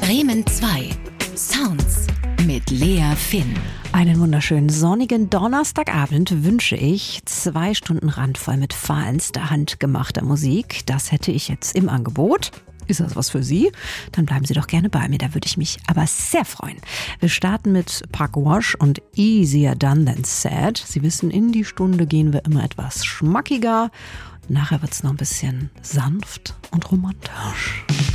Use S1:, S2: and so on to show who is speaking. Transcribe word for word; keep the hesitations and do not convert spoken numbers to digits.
S1: Bremen zwei. Sounds mit Lea Finn.
S2: Einen wunderschönen sonnigen Donnerstagabend wünsche ich. Zwei Stunden randvoll mit feinster handgemachter Musik. Das hätte ich jetzt im Angebot. Ist das was für Sie? Dann bleiben Sie doch gerne bei mir, da würde ich mich aber sehr freuen. Wir starten mit Park Wash und Easier Done Than Said. Sie wissen, in die Stunde gehen wir immer etwas schmackiger. Nachher wird es noch ein bisschen sanft und romantisch.